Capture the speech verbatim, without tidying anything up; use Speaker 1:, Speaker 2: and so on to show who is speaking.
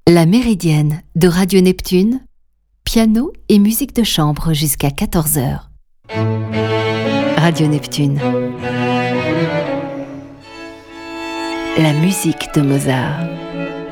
Speaker 1: La Méridienne de Radio Neptune, piano et musique de chambre jusqu'à quatorze heures. Radio Neptune. La musique de Mozart.